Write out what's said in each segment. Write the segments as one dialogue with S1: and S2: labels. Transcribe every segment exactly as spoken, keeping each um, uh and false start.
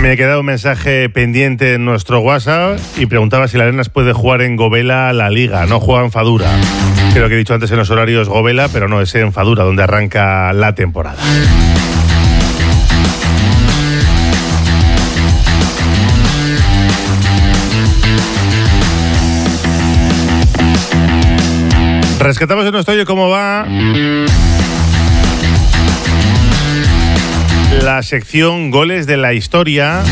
S1: Me queda un mensaje pendiente en nuestro WhatsApp y preguntaba si la Arenas puede jugar en Gobela la Liga. No juega en Fadura. Creo que he dicho antes en los horarios Gobela, pero no, es en Fadura donde arranca la temporada. Rescatamos en nuestro Oye Cómo Va la sección Goles de la Historia.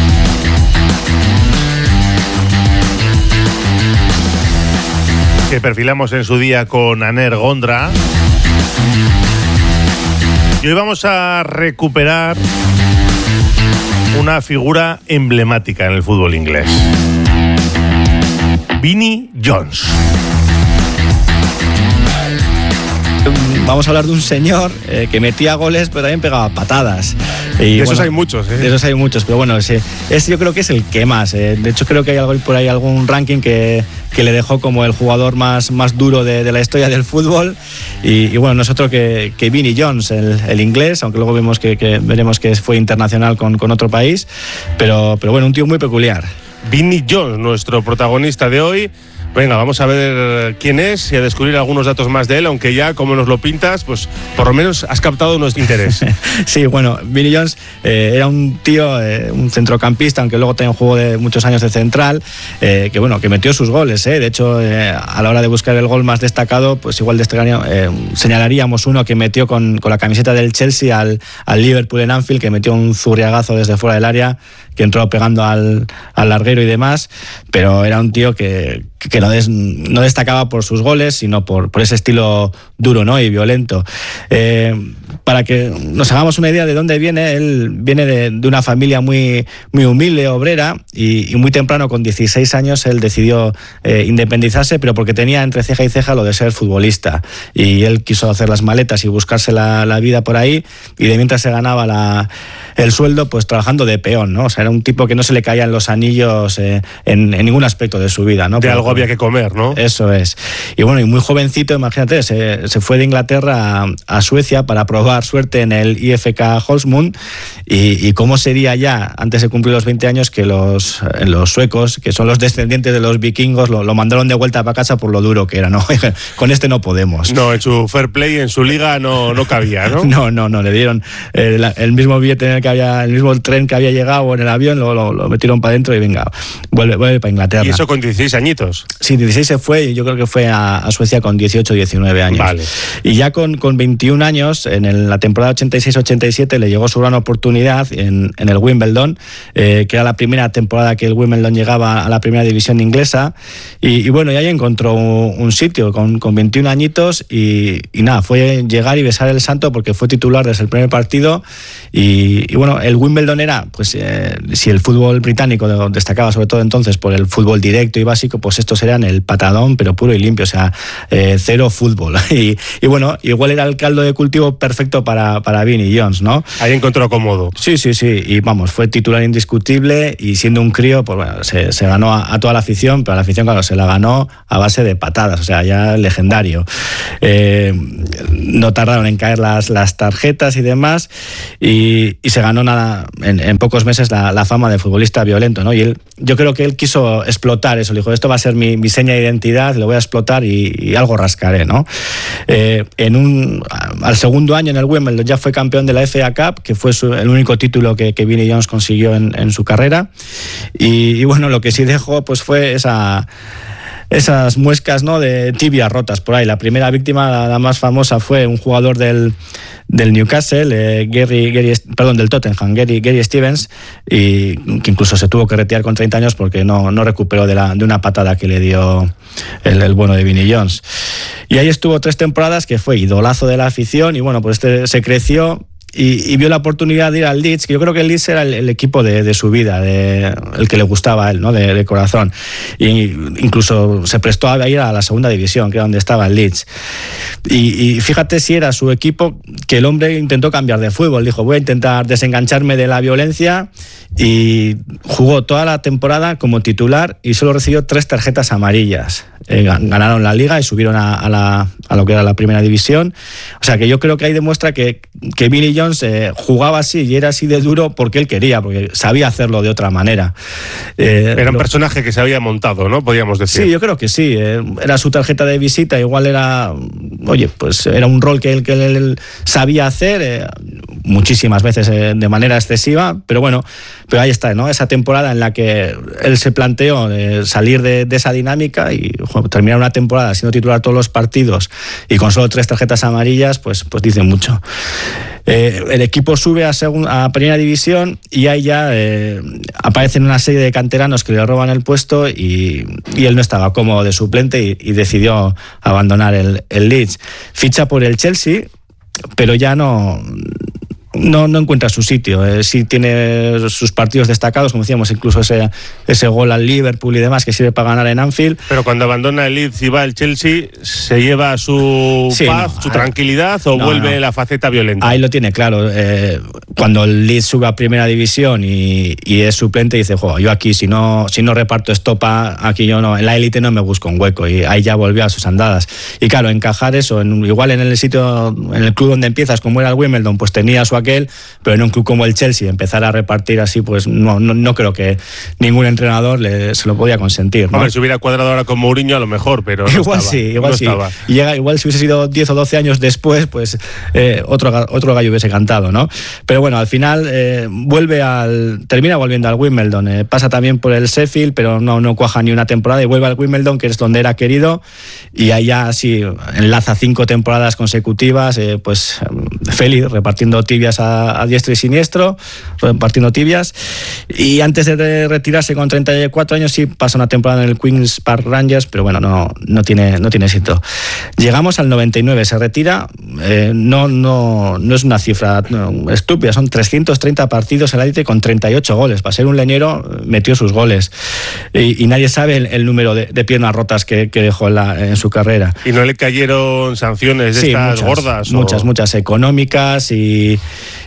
S1: Que perfilamos en su día con Aner Gondra. Y hoy vamos a recuperar una figura emblemática en el fútbol inglés. Vinnie Jones.
S2: Vamos a hablar de un señor eh, que metía goles, pero también pegaba patadas. Y,
S1: de esos
S2: bueno,
S1: hay muchos, ¿eh?
S2: De esos hay muchos, pero bueno, ese, ese yo creo que es el que más. Eh. De hecho, creo que hay algo por ahí, algún ranking que, que le dejó como el jugador más, más duro de, de la historia del fútbol. Y, y bueno, no es otro que, que Vinnie Jones, el, el inglés, aunque luego vemos que, que veremos que fue internacional con, con otro país. Pero, pero bueno, un tío muy peculiar.
S1: Vinnie Jones, nuestro protagonista de hoy. Venga, vamos a ver quién es y a descubrir algunos datos más de él, aunque ya, como nos lo pintas, pues por lo menos has captado nuestro interés.
S2: Sí, bueno, Vinnie Jones eh, era un tío, eh, un centrocampista, aunque luego tenía un juego de muchos años de central, eh, que bueno, que metió sus goles. Eh. De hecho, eh, a la hora de buscar el gol más destacado, pues igual destacaría, eh, señalaríamos uno que metió con, con la camiseta del Chelsea al, al Liverpool en Anfield, que metió un zurriagazo desde fuera del área, que entró pegando al, al larguero y demás, pero era un tío que, que no, des, no destacaba por sus goles, sino por, por ese estilo duro, ¿no? Y violento. Eh, para que nos hagamos una idea de dónde viene, él viene de, de una familia muy, muy humilde, obrera, y, y muy temprano, con dieciséis años, él decidió eh, independizarse, pero porque tenía entre ceja y ceja lo de ser futbolista, y él quiso hacer las maletas y buscarse la, la vida por ahí, y de mientras se ganaba la, el sueldo, pues trabajando de peón, ¿no? O sea, era un tipo que no se le caían los anillos eh, en, en ningún aspecto de su vida, ¿no?
S1: De algo había que comer, ¿no?
S2: Eso es. Y bueno, y muy jovencito, imagínate, se, se fue de Inglaterra a, a Suecia para probar suerte en el I F K Holmsund. Y, y cómo sería ya, antes de cumplir los veinte años, que los, los suecos, que son los descendientes de los vikingos, lo, lo mandaron de vuelta para casa por lo duro que era, ¿no? Con este no podemos.
S1: No, en su fair play, en su liga, no, no cabía, ¿no?
S2: No, no, no, le dieron el, el mismo billete en el que había, el mismo tren que había llegado en el avión, lo, lo, lo metieron para adentro y venga, vuelve, vuelve para Inglaterra.
S1: Y eso con dieciséis añitos.
S2: Sí, dieciséis se fue, y yo creo que fue a, a Suecia con dieciocho, diecinueve años.
S1: Vale.
S2: Y ya con, con veintiún años, en el, la temporada ochenta y seis ochenta y siete, le llegó su gran oportunidad en, en el Wimbledon, eh, que era la primera temporada que el Wimbledon llegaba a la primera división inglesa. Y, y bueno, y ahí encontró un, un sitio con, con veintiún añitos y, y nada, fue llegar y besar el santo, porque fue titular desde el primer partido. Y, y bueno, el Wimbledon era, pues eh, si el fútbol británico destacaba sobre todo entonces por el fútbol directo y básico, pues estos eran el patadón, pero puro y limpio, o sea, eh, cero fútbol. Y, y bueno, igual era el caldo de cultivo perfecto para, para Vinnie Jones, ¿no?
S1: Ahí encontró cómodo.
S2: Sí, sí, sí, y vamos, fue titular indiscutible, y siendo un crío, pues bueno, se, se ganó a, a toda la afición, pero a la afición, claro, se la ganó a base de patadas, o sea, ya legendario. Eh, no tardaron en caer las, las tarjetas y demás, y, y se ganó nada, en, en pocos meses la, la fama de futbolista violento, ¿no? Y él, yo creo que él quiso explotar eso, le dijo, esto va a ser mi, mi seña de identidad, lo voy a explotar y, y algo rascaré, ¿no? Eh, en un, al segundo año en el Wimbledon ya fue campeón de la F A Cup, que fue su, el único título que, que Vinnie Jones consiguió en, en su carrera, y, y bueno, lo que sí dejó pues fue esa... esas muescas, ¿no?, de tibias rotas por ahí. La primera víctima, la, la más famosa, fue un jugador del, del Newcastle, eh, Gary, Gary, perdón, del Tottenham, Gary, Gary Stevens, y que incluso se tuvo que retirar con treinta años porque no, no recuperó de, la, de una patada que le dio el, el bueno de Vinnie Jones. Y ahí estuvo tres temporadas, que fue idolazo de la afición, y bueno, pues este se creció. Y, y vio la oportunidad de ir al Leeds, que yo creo que el Leeds era el, el equipo de, de su vida, de, el que le gustaba a él, ¿no?, de, de corazón. Y incluso se prestó a ir a la segunda división, que era donde estaba el Leeds. Y, y fíjate si era su equipo, que el hombre intentó cambiar de fútbol. Dijo, voy a intentar desengancharme de la violencia y jugó toda la temporada como titular y solo recibió tres tarjetas amarillas. Eh, ganaron la liga y subieron a, a, la, a lo que era la primera división. O sea que yo creo que ahí demuestra que, que Vinnie Jones eh, jugaba así y era así de duro porque él quería, porque sabía hacerlo de otra manera. Eh,
S1: era un
S2: lo,
S1: personaje que se había montado, ¿no? Podríamos decir.
S2: Sí, yo creo que sí. Eh, era su tarjeta de visita, igual era, oye, pues era un rol que él, que él sabía hacer eh, muchísimas veces eh, de manera excesiva, pero bueno, pero ahí está, ¿no? Esa temporada en la que él se planteó eh, salir de, de esa dinámica y bueno, terminar una temporada siendo titular todos los partidos y con solo tres tarjetas amarillas, pues, pues dice mucho. Eh, el equipo sube a, segunda, a primera división y ahí ya eh, aparecen una serie de canteranos que le roban el puesto y, y él no estaba cómodo de suplente y, y decidió abandonar el, el Leeds. Ficha por el Chelsea, pero ya no... No, no encuentra su sitio. Eh, sí tiene sus partidos destacados, como decíamos, incluso ese, ese gol al Liverpool y demás que sirve para ganar en Anfield.
S1: Pero cuando abandona el Leeds y va al Chelsea, ¿se lleva su sí, paz, no, su ahí, tranquilidad o no, vuelve no. la faceta violenta?
S2: Ahí lo tiene claro. Eh, cuando el Leeds sube a primera división y, y es suplente, dice, jo, yo aquí si no, si no reparto estopa, aquí yo no, en la élite no me busco un hueco, y ahí ya volvió a sus andadas. Y claro, encajar eso, en, igual en el sitio, en el club donde empiezas, como era el Wimbledon, pues tenía su aquel, pero en un club como el Chelsea empezar a repartir así, pues no, no, no creo que ningún entrenador le, se lo podía consentir, ¿no?
S1: A ver, si hubiera cuadrado ahora con Mourinho a lo mejor, pero no
S2: igual
S1: estaba,
S2: sí, igual
S1: no
S2: sí.
S1: Estaba.
S2: Y llega, igual si hubiese sido diez o doce años después, pues eh, otro, otro gallo hubiese cantado, ¿no? Pero bueno, al final eh, vuelve al termina volviendo al Wimbledon, eh, pasa también por el Sheffield, pero no, no cuaja ni una temporada y vuelve al Wimbledon, que es donde era querido, y ahí ya sí enlaza cinco temporadas consecutivas, eh, pues feliz, repartiendo tibias a, a diestro y siniestro, repartiendo tibias, y antes de retirarse con treinta y cuatro años sí pasa una temporada en el Queen's Park Rangers, pero bueno, no, no tiene, no tiene éxito. Llegamos al noventa y nueve, se retira, eh, no, no, no es una cifra no, estúpida, son trescientos treinta partidos en la élite con treinta y ocho goles, para ser un leñero metió sus goles, y, y nadie sabe el, el número de, de piernas rotas que, que dejó en, la, en su carrera.
S1: ¿Y no le cayeron sanciones de sí, estas
S2: muchas,
S1: gordas?
S2: Muchas,
S1: o...
S2: muchas económicas y...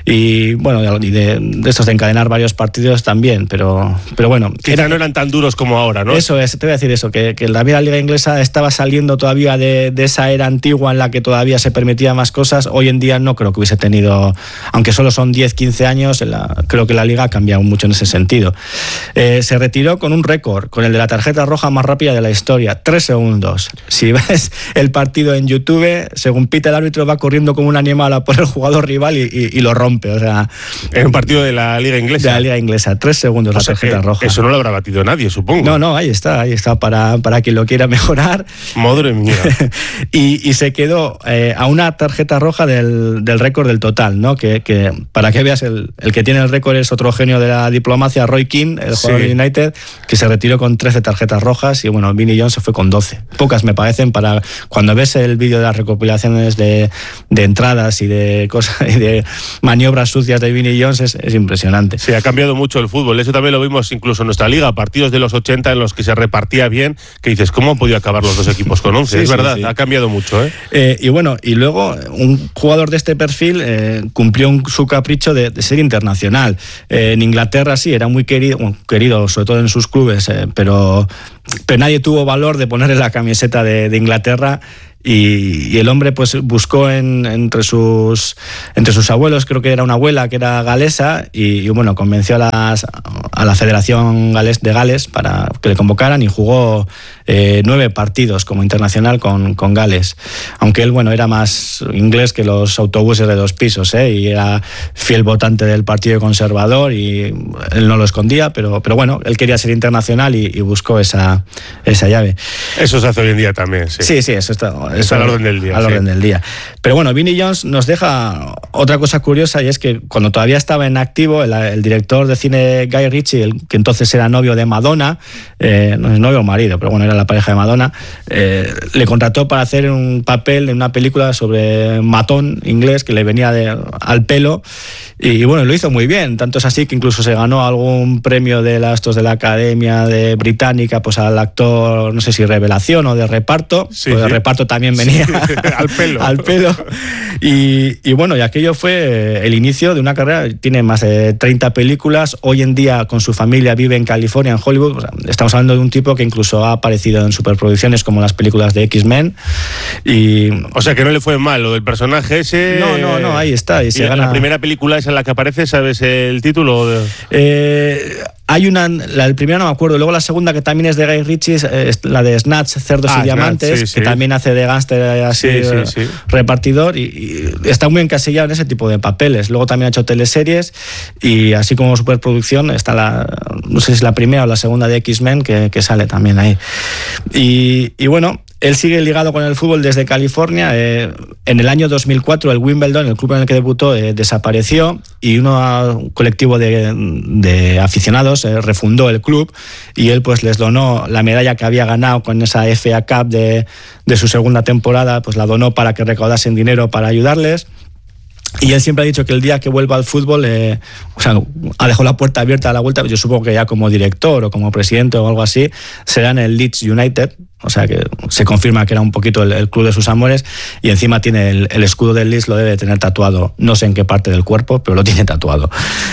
S2: y bueno, y de, de estos de encadenar varios partidos también, pero, pero bueno.
S1: Quizá era, no eran tan duros como ahora, ¿no?
S2: Eso es, te voy a decir eso, que, que la Liga Inglesa estaba saliendo todavía de, de esa era antigua en la que todavía se permitía más cosas. Hoy en día no creo que hubiese tenido, aunque solo son diez, quince años, la, creo que la Liga ha cambiado mucho en ese sentido. Eh, se retiró con un récord, con el de la tarjeta roja más rápida de la historia, tres segundos. Si ves el partido en YouTube, según pita el árbitro va corriendo como un animal a por el jugador rival y, y, y lo rompe. O sea,
S1: en un partido de la Liga Inglesa.
S2: De la Liga Inglesa, tres segundos o la tarjeta
S1: sea,
S2: roja.
S1: Eso no lo habrá batido nadie, supongo.
S2: No, no, ahí está, ahí está para, para quien lo quiera mejorar.
S1: Madre mía.
S2: y, y se quedó eh, a una tarjeta roja del, del récord del total, ¿no? Que, que para que veas, el, el que tiene el récord es otro genio de la diplomacia, Roy Keane, el jugador sí. de United, que se retiró con trece tarjetas rojas y bueno, Vinnie Jones se fue con doce. Pocas me parecen para cuando ves el vídeo de las recopilaciones de, de entradas y de cosas y de maniobras sucias de Vinnie Jones es, es impresionante.
S1: Sí, ha cambiado mucho el fútbol. Eso también lo vimos incluso en nuestra liga, partidos de los ochenta en los que se repartía bien, que dices, ¿cómo han podido acabar los dos equipos con once? Sí, es sí, verdad, sí. Ha cambiado mucho, ¿eh?
S2: ¿eh? Y bueno, y luego un jugador de este perfil eh, cumplió un, su capricho de, de ser internacional. Eh, en Inglaterra sí, era muy querido, bueno, querido sobre todo en sus clubes, eh, pero, pero nadie tuvo valor de ponerle la camiseta de, de Inglaterra. Y, y el hombre pues buscó en, entre sus entre sus abuelos, creo que era una abuela que era galesa y, y bueno, convenció a, las, a la Federación Gales de Gales para que le convocaran y jugó eh, nueve partidos como internacional con, con Gales, aunque él bueno era más inglés que los autobuses de dos pisos, ¿eh? Y era fiel votante del Partido Conservador y él no lo escondía, pero, pero bueno, él quería ser internacional y, y buscó esa, esa llave.
S1: Eso se hace hoy en día también, sí.
S2: Sí, sí, eso está...
S1: Eso al orden del día.
S2: Al
S1: sí.
S2: orden del día. Pero bueno, Vinnie Jones nos deja otra cosa curiosa y es que cuando todavía estaba en activo, el, el director de cine Guy Ritchie, el, que entonces era novio de Madonna, eh, no es novio o marido, pero bueno, era la pareja de Madonna, eh, le contrató para hacer un papel en una película sobre matón inglés que le venía de, al pelo. Y bueno, lo hizo muy bien, tanto es así que incluso se ganó algún premio de las estos de la Academia de Británica, pues al actor, no sé si revelación o de reparto,
S1: sí,
S2: pues de
S1: sí.
S2: reparto también también venía
S1: al pelo.
S2: al pelo. Y, y bueno, y aquello fue el inicio de una carrera. Tiene más de treinta películas. Hoy en día con su familia vive en California, en Hollywood. O sea, estamos hablando de un tipo que incluso ha aparecido en superproducciones como las películas de X-Men. Y...
S1: O sea, que no le fue mal lo del personaje ese.
S2: No, no, no, ahí está. Y,
S1: y
S2: se
S1: la,
S2: gana...
S1: la primera película esa en la que aparece, ¿sabes el título? De...
S2: Eh... Hay una, la del primero no me acuerdo, luego la segunda que también es de Guy Ritchie, es la de Snatch, Cerdos ah, y Diamantes, Snatch, sí, que sí. también hace de gángster así
S1: sí, sí, sí.
S2: repartidor y, y está muy encasillado en ese tipo de papeles. Luego también ha hecho teleseries y así como superproducción está la, no sé si es la primera o la segunda de X-Men que, que sale también ahí. Y, y bueno, él sigue ligado con el fútbol desde California. Eh, en el año dos mil cuatro el Wimbledon, el club en el que debutó, eh, desapareció y uno, un colectivo de, de aficionados eh, refundó el club y él pues les donó la medalla que había ganado con esa F A Cup de, de su segunda temporada, pues la donó para que recaudasen dinero para ayudarles. Y él siempre ha dicho que el día que vuelva al fútbol, eh, o sea, ha dejado la puerta abierta a la vuelta, yo supongo que ya como director o como presidente o algo así, será en el Leeds United, o sea que se confirma que era un poquito el, el club de sus amores y encima tiene el, el escudo del Leeds, lo debe tener tatuado, no sé en qué parte del cuerpo, pero lo tiene tatuado.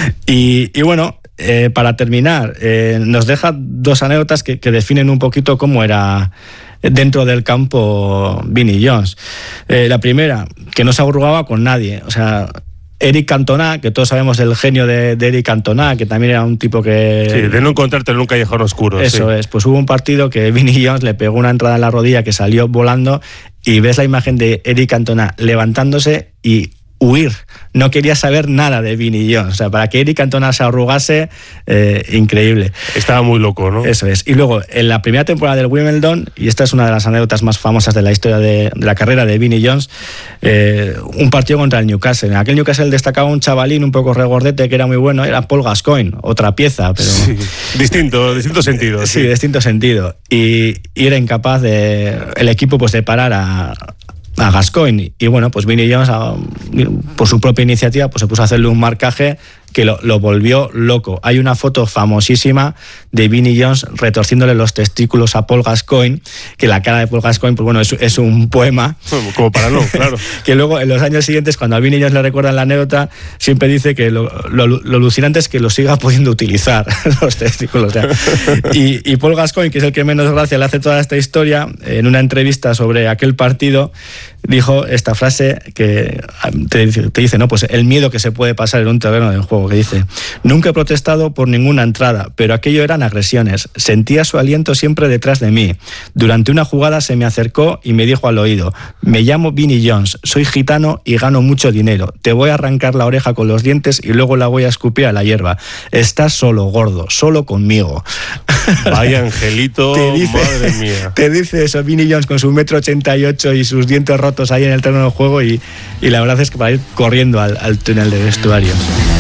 S2: Y, y bueno, eh, para terminar, eh, nos deja dos anécdotas que, que definen un poquito cómo era dentro del campo Vinnie Jones. Eh, la primera, que no se arrugaba con nadie. O sea, Eric Cantona, que todos sabemos el genio de, de Eric Cantona, que también era un tipo que...
S1: Sí, de no encontrarte en un callejón oscuro.
S2: Eso sí. es. Pues hubo un partido que Vinnie Jones le pegó una entrada en la rodilla que salió volando y ves la imagen de Eric Cantona levantándose y huir. No quería saber nada de Vinnie Jones. O sea, para que Eric Cantona se arrugase, eh, increíble.
S1: Estaba muy loco, ¿no?
S2: Eso es. Y luego, en la primera temporada del Wimbledon, y esta es una de las anécdotas más famosas de la historia de, de la carrera de Vinnie Jones, eh, un partido contra el Newcastle. En aquel Newcastle destacaba un chavalín un poco regordete que era muy bueno, era Paul Gascoigne, otra pieza, pero...
S1: Sí, distinto, distinto sentido.
S2: Sí,
S1: sí,
S2: distinto sentido. Y, y era incapaz de... El equipo, pues, de parar a... a Gascoigne, y bueno, pues Vinnie Jones a, por su propia iniciativa pues se puso a hacerle un marcaje que lo, lo volvió loco. Hay una foto famosísima de Vinnie Jones retorciéndole los testículos a Paul Gascoigne, que la cara de Paul Gascoigne, pues bueno, es, es un poema.
S1: Como para no, claro.
S2: Que luego en los años siguientes, cuando a Vinnie Jones le recuerdan la anécdota, siempre dice que lo, lo, lo alucinante es que lo siga pudiendo utilizar, los testículos. O sea. y, y Paul Gascoigne, que es el que menos gracia le hace toda esta historia, en una entrevista sobre aquel partido, dijo esta frase que te, te dice, no, pues el miedo que se puede pasar en un terreno del juego, que dice: nunca he protestado por ninguna entrada, pero aquello eran agresiones. Sentía su aliento siempre detrás de mí. Durante una jugada se me acercó y me dijo al oído: me llamo Vinnie Jones, soy gitano y gano mucho dinero. Te voy a arrancar la oreja con los dientes y luego la voy a escupir a la hierba. Estás solo, gordo, solo conmigo.
S1: Vaya angelito, te dice, madre mía.
S2: Te dice eso Vinnie Jones con su metro ochenta y ocho y sus dientes rotos ahí en el terreno del juego, y, y la verdad es que para ir corriendo al, al túnel de vestuarios.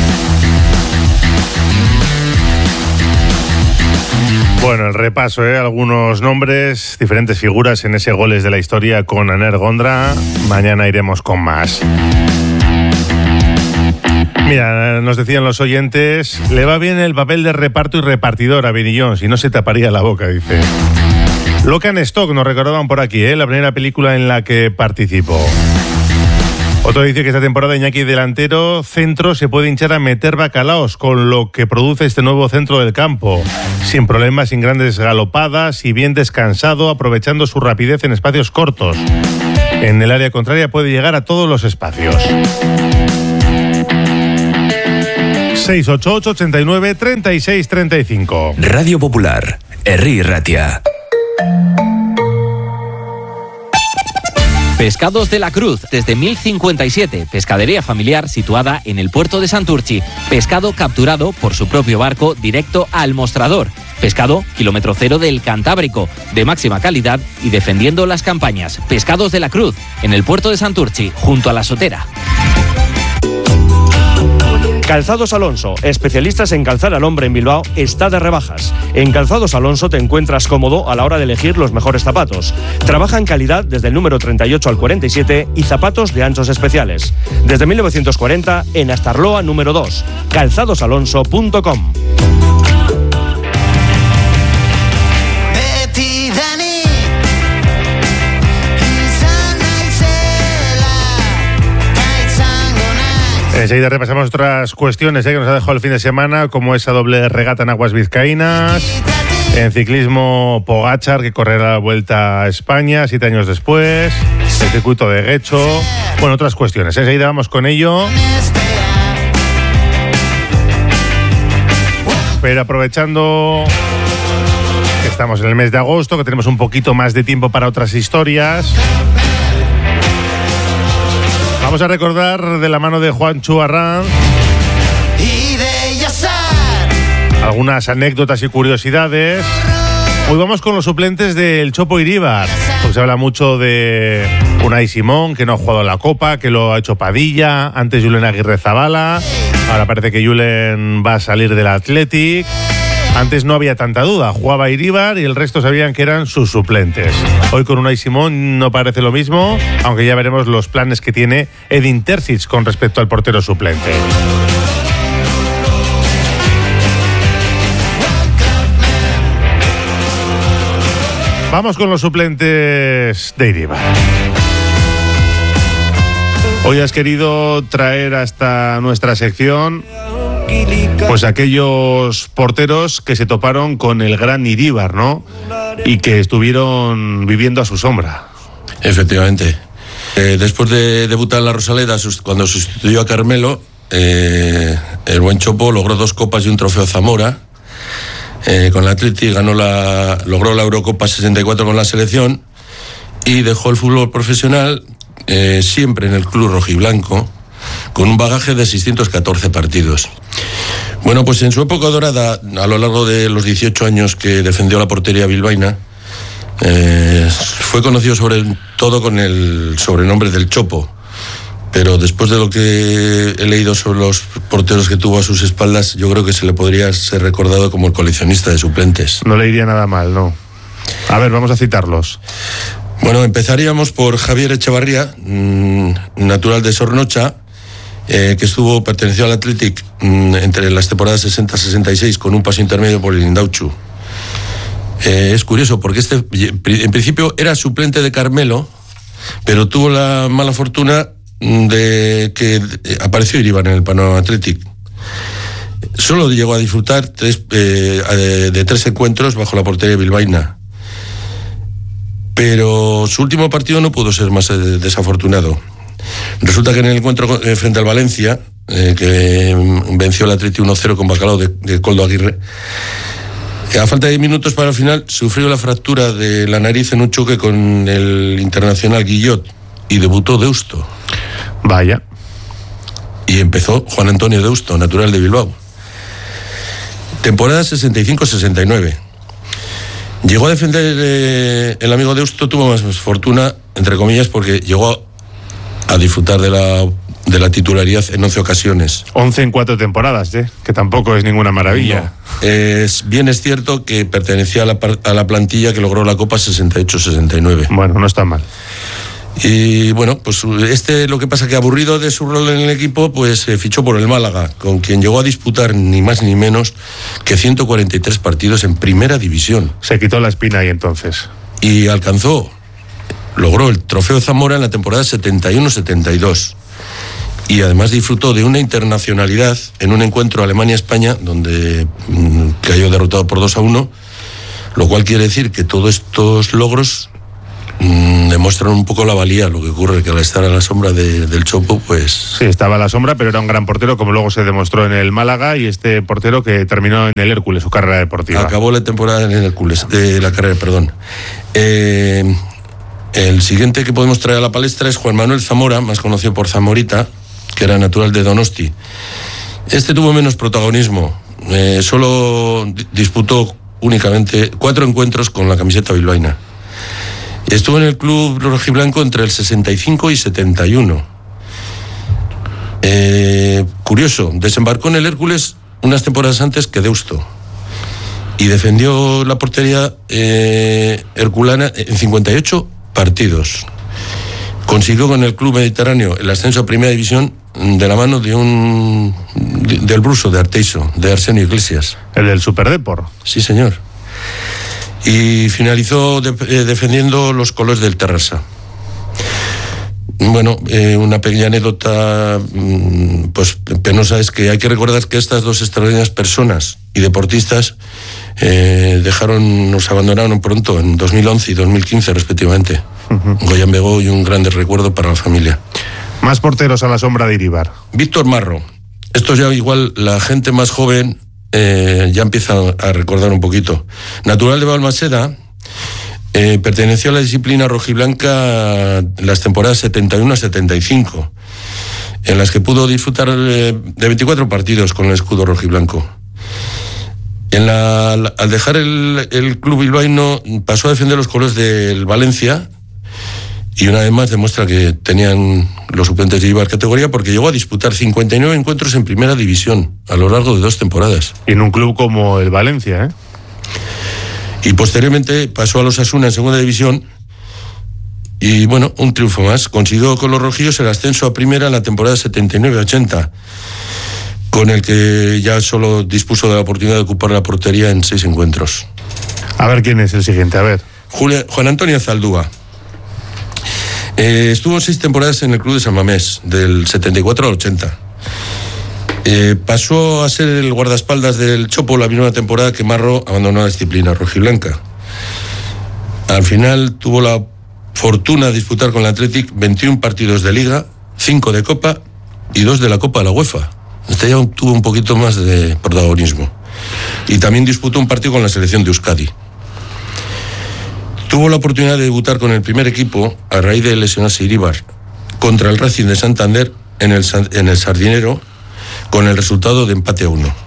S1: Bueno, el repaso, ¿eh? Algunos nombres, diferentes figuras en ese Goles de la Historia con Aner Gondra. Mañana iremos con más. Mira, nos decían los oyentes, le va bien el papel de reparto y repartidor a Vinnie Jones y no se taparía la boca, dice. Locan Stock nos recordaban por aquí, ¿eh? La primera película en la que participó. Otro dice que esta temporada Iñaki delantero centro se puede hinchar a meter bacalaos con lo que produce este nuevo centro del campo, sin problemas, sin grandes galopadas y bien descansado, aprovechando su rapidez en espacios cortos. En el área contraria puede llegar a todos los espacios. seis ocho ocho, ochenta y nueve, treinta y seis, treinta y cinco.
S3: Radio Popular, Herri Ratia.
S4: Pescados de la Cruz, desde mil cincuenta y siete, pescadería familiar situada en el puerto de Santurchi. Pescado capturado por su propio barco directo al mostrador. Pescado kilómetro cero del Cantábrico, de máxima calidad y defendiendo las campañas. Pescados de la Cruz, en el puerto de Santurchi, junto a la Sotera.
S5: Calzados Alonso, especialistas en calzar al hombre en Bilbao, está de rebajas. En Calzados Alonso te encuentras cómodo a la hora de elegir los mejores zapatos. Trabaja en calidad desde el número treinta y ocho al cuarenta y siete y zapatos de anchos especiales. Desde mil novecientos cuarenta en Astarloa número dos. calzados alonso punto com.
S1: Enseguida repasamos otras cuestiones ¿eh? que nos ha dejado el fin de semana, como esa doble regata en aguas vizcaínas. En ciclismo, Pogačar, que correrá la Vuelta a España siete años después. El circuito de Guecho. Bueno, otras cuestiones. Enseguida vamos con ello. Pero aprovechando que estamos en el mes de agosto, que tenemos un poquito más de tiempo para otras historias, vamos a recordar de la mano de Juancho Arranz algunas anécdotas y curiosidades. Hoy vamos con los suplentes del Chopo Iríbar, porque se habla mucho de Unai Simón, que no ha jugado la Copa, que lo ha hecho Padilla, antes Julen Aguirrezabala, ahora parece que Julen va a salir del Athletic. Antes no había tanta duda, jugaba Iríbar y el resto sabían que eran sus suplentes. Hoy con Unai Simón no parece lo mismo, aunque ya veremos los planes que tiene Edin Terzic con respecto al portero suplente. Vamos con los suplentes de Iríbar. Hoy has querido traer hasta nuestra sección pues aquellos porteros que se toparon con el gran Iríbar, ¿no? Y que estuvieron viviendo a su sombra.
S6: Efectivamente. Eh, después de debutar en la Rosaleda, cuando sustituyó a Carmelo, eh, el buen Chopo logró dos copas y un trofeo Zamora. Eh, con el Athletic ganó la, logró la Eurocopa sesenta y cuatro con la selección y dejó el fútbol profesional eh, siempre en el club rojiblanco, con un bagaje de seiscientos catorce partidos. Bueno, pues en su época dorada, a lo largo de los dieciocho años que defendió la portería bilbaína, eh, fue conocido sobre todo con el sobrenombre del Chopo. Pero después de lo que he leído sobre los porteros que tuvo a sus espaldas, yo creo que se le podría ser recordado como el coleccionista de suplentes.
S1: No le iría nada mal, ¿no? A ver, vamos a citarlos.
S6: Bueno, empezaríamos por Javier Echevarría, mmm, natural de Sornocha, eh, que estuvo, perteneció al Athletic mmm, entre las temporadas sesenta sesenta y seis con un paso intermedio por el Indauchu. Eh, es curioso porque este, en principio era suplente de Carmelo, pero tuvo la mala fortuna de que apareció Iríbar en el panorama Athletic. Solo llegó a disfrutar tres, eh, de, de tres encuentros bajo la portería bilbaína, pero su último partido no pudo ser más eh, desafortunado. Resulta que en el encuentro eh, frente al Valencia, eh, que venció al Athletic uno cero con bacalao de, de Koldo Aguirre, a falta de minutos para el final sufrió la fractura de la nariz en un choque con el internacional Guillot y debutó Deusto.
S1: Vaya.
S6: Y empezó Juan Antonio Deusto, natural de Bilbao. Temporada sesenta y cinco sesenta y nueve. Llegó a defender eh, el amigo Deusto, tuvo más fortuna, entre comillas, porque llegó a disfrutar de la, de la titularidad en once ocasiones.
S1: once en cuatro temporadas, ¿eh? Que tampoco es ninguna maravilla.
S6: No. Es, bien es cierto que pertenecía a la, a la plantilla que logró la Copa sesenta y ocho sesenta y nueve.
S1: Bueno, no está mal.
S6: Y bueno, pues este, lo que pasa que aburrido de su rol en el equipo, pues se fichó por el Málaga, con quien llegó a disputar ni más ni menos que ciento cuarenta y tres partidos en primera división.
S1: Se quitó la espina ahí entonces.
S6: Y alcanzó, logró el trofeo Zamora en la temporada setenta y uno setenta y dos. Y además disfrutó de una internacionalidad en un encuentro Alemania-España, donde mmm, cayó derrotado por dos a uno, lo cual quiere decir que todos estos logros Mm, demuestran un poco la valía. Lo que ocurre que al estar a la sombra de, del Chopo, pues...
S1: Sí, estaba a la sombra, pero era un gran portero, como luego se demostró en el Málaga, y este portero que terminó en el Hércules, su carrera deportiva.
S6: Acabó la temporada en el Hércules, de la carrera, perdón. Eh, el siguiente que podemos traer a la palestra es Juan Manuel Zamora, más conocido por Zamorita, que era natural de Donosti. Este tuvo menos protagonismo, eh, solo disputó únicamente cuatro encuentros con la camiseta bilbaína. Estuvo en el club rojiblanco entre el sesenta y cinco y setenta y uno. Eh, curioso, desembarcó en el Hércules unas temporadas antes que Deusto y defendió la portería eh, herculana en cincuenta y ocho partidos. Consiguió con el club mediterráneo el ascenso a Primera División de la mano de un de, del Bruso de Arteiso, de Arsenio Iglesias.
S1: El del Superdepor.
S6: Sí, señor. Y finalizó de, eh, defendiendo los colores del Terrassa. Bueno, eh, una pequeña anécdota pues penosa es que hay que recordar que estas dos extraordinarias personas y deportistas eh, dejaron, nos abandonaron pronto en dos mil once y dos mil quince respectivamente. Uh-huh. Goyan Begó y un grande recuerdo para la familia.
S1: Más porteros a la sombra de Iríbar.
S6: Víctor Marro. Esto ya igual la gente más joven eh, ya empieza a recordar un poquito. Natural de Balmaseda. Eh, perteneció a la disciplina rojiblanca las temporadas setenta y uno a setenta y cinco, en las que pudo disfrutar eh, de veinticuatro partidos con el escudo rojiblanco. En la, al dejar el, el club bilbaíno pasó a defender los colores del Valencia y una vez más demuestra que tenían los suplentes de Iríbar categoría, porque llegó a disputar cincuenta y nueve encuentros en primera división a lo largo de dos temporadas.
S1: Y en un club como el Valencia, ¿eh?
S6: Y posteriormente pasó a los Osasuna en segunda división y bueno, un triunfo más. Consiguió con los rojillos el ascenso a primera en la temporada setenta y nueve ochenta, con el que ya solo dispuso de la oportunidad de ocupar la portería en seis encuentros.
S1: A ver quién es el siguiente, a ver.
S6: Julia, Juan Antonio Zaldúa. Eh, estuvo seis temporadas en el club de San Mamés, del setenta y cuatro al ochenta. Eh, pasó a ser el guardaespaldas del Chopo la misma temporada que Marro abandonó la disciplina rojiblanca. Al final tuvo la fortuna de disputar con el Athletic veintiún partidos de Liga, cinco de Copa y dos de la Copa de la UEFA. Este ya tuvo un poquito más de protagonismo. Y también disputó un partido con la selección de Euskadi. Tuvo la oportunidad de debutar con el primer equipo a raíz de lesionarse Iríbar contra el Racing de Santander en el, en el Sardinero, con el resultado de empate a uno.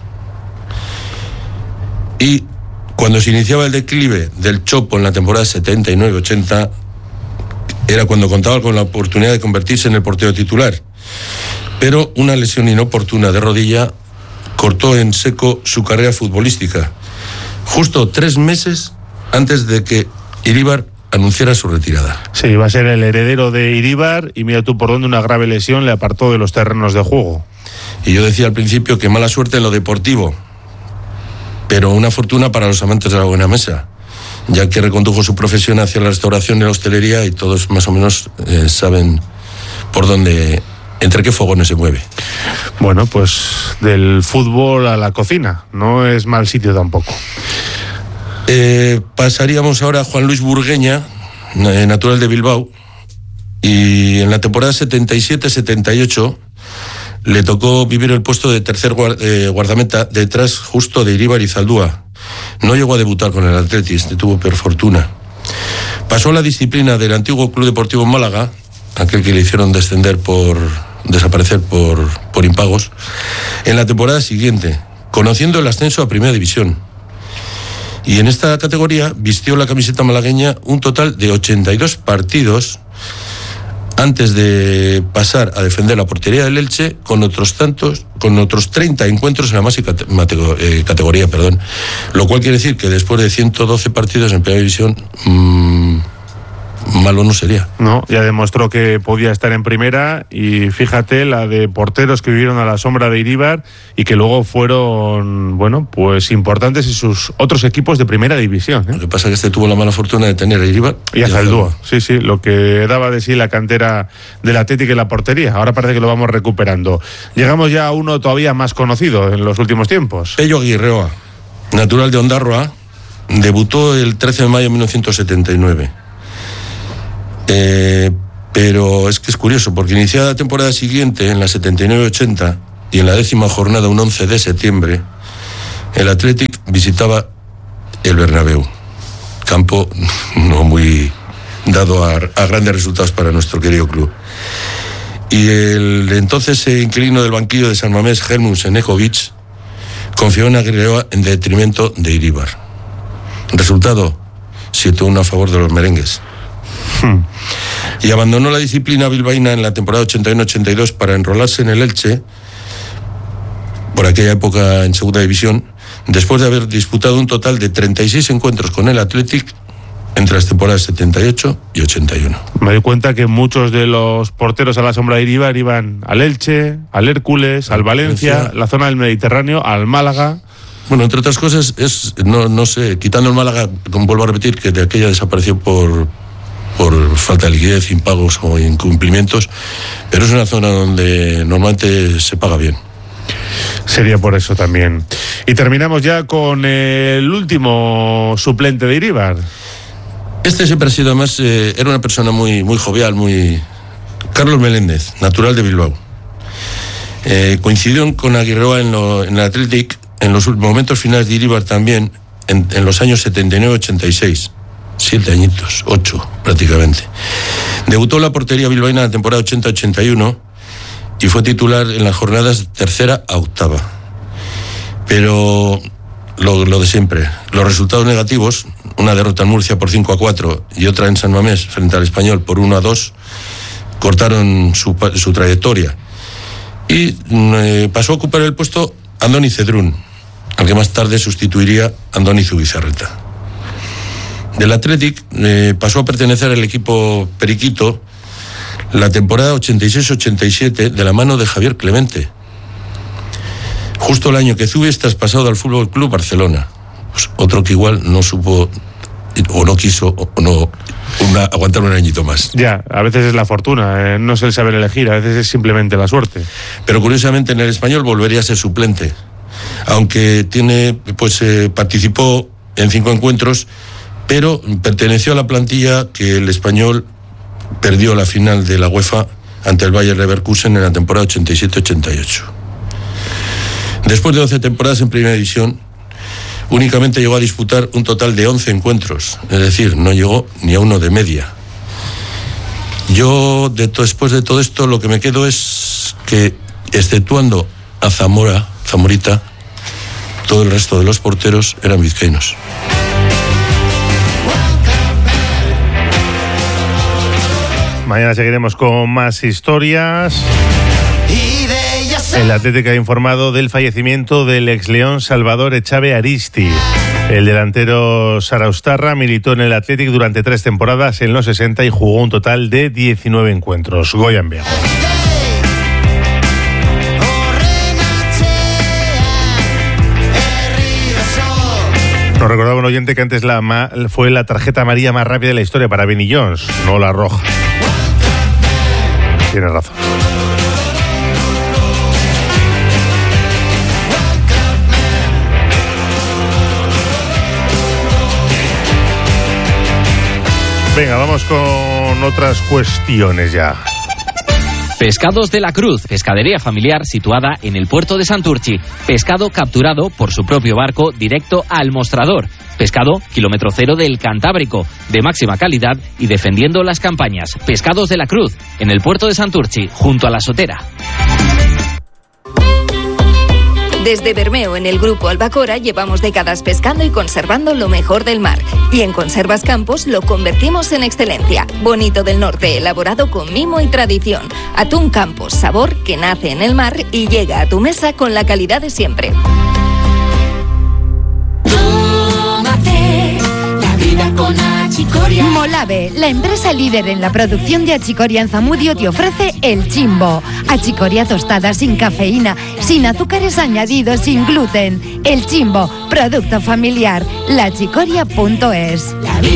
S6: Y cuando se iniciaba el declive del Chopo en la temporada setenta y nueve ochenta, era cuando contaba con la oportunidad de convertirse en el portero titular. Pero una lesión inoportuna de rodilla cortó en seco su carrera futbolística, justo tres meses antes de que Iríbar anunciara su retirada.
S1: Sí, va a ser el heredero de Iríbar y mira tú por dónde una grave lesión le apartó de los terrenos de juego.
S6: Y yo decía al principio que mala suerte en lo deportivo, pero una fortuna para los amantes de la buena mesa, ya que recondujo su profesión hacia la restauración y la hostelería y todos más o menos eh, saben por dónde, entre qué fogones se mueve.
S1: Bueno, pues del fútbol a la cocina, no es mal sitio tampoco.
S6: Eh, pasaríamos ahora a Juan Luis Burgueña, eh, natural de Bilbao, y en la temporada setenta y siete setenta y ocho le tocó vivir el puesto de tercer guardameta detrás justo de Iríbar y Zaldúa. No llegó a debutar con el Athletic, tuvo peor fortuna. Pasó a la disciplina del antiguo Club Deportivo Málaga, aquel que le hicieron descender por desaparecer por, por impagos, en la temporada siguiente, conociendo el ascenso a Primera División. Y en esta categoría vistió la camiseta malagueña un total de ochenta y dos partidos, antes de pasar a defender la portería del Elche con otros tantos, con otros treinta encuentros en la máxima categoría, perdón. Lo cual quiere decir que después de ciento doce partidos en Primera División, mmm, malo no sería.
S1: No, ya demostró que podía estar en primera y fíjate la de porteros que vivieron a la sombra de Iríbar y que luego fueron, bueno, pues importantes en sus otros equipos de Primera División, ¿eh?
S6: Lo que pasa es que este tuvo la mala fortuna de tener a Iríbar
S1: y a Zaldúa. Sí, sí, lo que daba de sí la cantera del Athletic y la portería. Ahora parece que lo vamos recuperando. Llegamos ya a uno todavía más conocido en los últimos tiempos.
S6: Pello Aguirreoa, natural de Ondarroa, debutó el trece de mayo de mil novecientos setenta y nueve. Eh, pero es que es curioso, porque iniciada la temporada siguiente, en la setenta y nueve ochenta, y en la décima jornada, un once de septiembre, el Athletic visitaba el Bernabéu, campo no muy dado a, a grandes resultados para nuestro querido club. Y el entonces inquilino del banquillo de San Mamés, Helmut Senekovic, confió en Aguirreoa en detrimento de Iríbar. Resultado, siete uno a favor de los merengues. Hmm. Y abandonó la disciplina bilbaína en la temporada ochenta y uno ochenta y dos para enrolarse en el Elche, por aquella época en segunda división, después de haber disputado un total de treinta y seis encuentros con el Athletic entre las temporadas setenta y ocho y ochenta y uno.
S1: Me doy cuenta que muchos de los porteros a la sombra de Iríbar iban al Elche, al Hércules, al Valencia, Valencia, la zona del Mediterráneo, al Málaga.
S6: Bueno, entre otras cosas, es no, no sé, quitando el Málaga, como vuelvo a repetir, que de aquella desapareció por por falta de liquidez, impagos o incumplimientos, pero es una zona donde normalmente se paga bien.
S1: Sería por eso también. Y terminamos ya con el último suplente de Iríbar.
S6: Este siempre ha sido, además, eh, era una persona muy, muy jovial, muy... Carlos Meléndez, natural de Bilbao. Eh, coincidió con Aguirreoa en, lo, en el Athletic en los momentos finales de Iríbar también, en, en los años setenta y nueve ochenta y seis. Siete añitos, ocho prácticamente. Debutó en la portería bilbaína en la temporada ochenta ochenta y uno y fue titular en las jornadas tercera a octava. Pero lo, lo de siempre, los resultados negativos, una derrota en Murcia por cinco a cuatro y otra en San Mamés frente al Español por uno a dos, cortaron su, su trayectoria. Y eh, pasó a ocupar el puesto Andoni Cedrún, al que más tarde sustituiría Andoni Zubizarreta. Del Athletic eh, pasó a pertenecer al equipo Periquito la temporada ochenta y seis ochenta y siete de la mano de Javier Clemente. Justo el año que Zubi es traspasado al Fútbol Club Barcelona. Pues otro que igual no supo o no quiso o no una, aguantar un añito más.
S1: Ya, a veces es la fortuna, eh, no es el saber elegir, a veces es simplemente la suerte.
S6: Pero curiosamente en el Español volvería a ser suplente, aunque tiene, pues eh, participó en cinco encuentros, pero perteneció a la plantilla que el Español perdió la final de la UEFA ante el Bayer Leverkusen en la temporada ochenta y siete ochenta y ocho. Después de doce temporadas en Primera División, únicamente llegó a disputar un total de once encuentros, es decir, no llegó ni a uno de media. Yo, de to- después de todo esto, lo que me quedo es que, exceptuando a Zamora, Zamorita, todo el resto de los porteros eran vizcaínos.
S1: Mañana seguiremos con más historias. El Atlético ha informado del fallecimiento del ex León Salvador Echave Aristi. El delantero saraustarra militó en el Atlético durante tres temporadas en los sesenta y jugó un total de diecinueve encuentros. Goyan Viejo. Nos recordaba un oyente que antes la ma- fue la tarjeta amarilla más rápida de la historia para Vinnie Jones, no la roja. Tienes razón. Venga, vamos con otras cuestiones ya.
S4: Pescados de la Cruz, pescadería familiar situada en el puerto de Santurchi. Pescado capturado por su propio barco directo al mostrador. Pescado kilómetro cero del Cantábrico, de máxima calidad y defendiendo las campañas. Pescados de la Cruz, en el puerto de Santurchi, junto a la Sotera.
S7: Desde Bermeo, en el Grupo Albacora, llevamos décadas pescando y conservando lo mejor del mar. Y en Conservas Campos lo convertimos en excelencia. Bonito del Norte, elaborado con mimo y tradición. Atún Campos, sabor que nace en el mar y llega a tu mesa con la calidad de siempre.
S8: Tómate la vida con Achicoria. Molave, la empresa líder en la producción de achicoria en Zamudio, te ofrece el Chimbo. Achicoria tostada sin cafeína, sin azúcares añadidos, sin gluten. El Chimbo, producto familiar. la achicoria punto es.